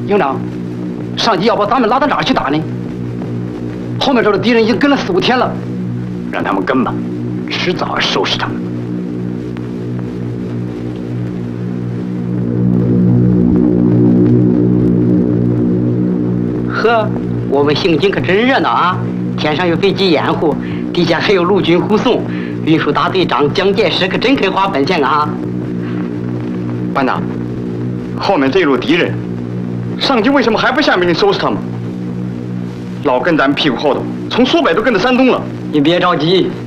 营长，上级要把咱们拉到哪儿去打呢？后面这的敌人已经跟了4、5天了， 让他们跟吧，迟早要收拾他们。 呵，我们行军可真热闹啊！天上有飞机掩护，地下还有陆军护送，运输大队长蒋介石可真肯花本钱啊！ 班长，后面这一路敌人，上级为什么还不下命令收拾他们？老跟咱们屁股后头，从苏北都跟到山东了。 你别着急，